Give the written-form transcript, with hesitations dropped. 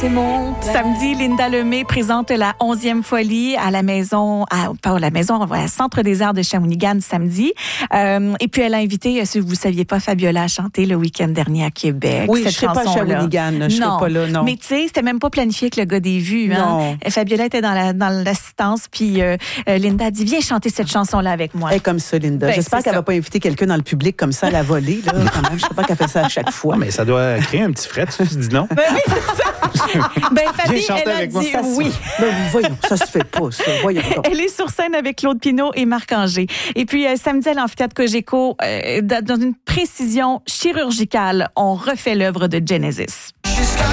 c'est mon plan. Samedi, Linda Lemay présente la 11e folie à la maison, à Centre des Arts de Shawinigan samedi. Et puis, elle a invité, si vous ne saviez pas, Fabiola à chanter le week-end dernier à Québec. Oui, cette je ne serais pas à Shawinigan. Je ne serais pas là, non. Mais tu sais, c'était même pas planifié avec le gars des vues. Non. Hein? Fabiola était dans l'assistance, puis Linda a dit, viens chanter cette chanson-là avec moi. Elle est comme ça, Linda. J'espère qu'elle ne va pas inviter quelqu'un dans le public comme ça à la volée. Là, quand même. Je ne sais pas qu'elle fait ça à chaque fois. Mais ça doit créer un petit fret, tu dis non. Ben oui, c'est ça. Fabie, elle a dit oui. Ben, voyons, ça se fait pas, ça. Voyons donc. Elle est sur scène avec Claude Pinault et Marc Anger. Et puis, samedi à l'amphithéâtre Cogeco, dans une précision chirurgicale, on refait l'œuvre de Genesis.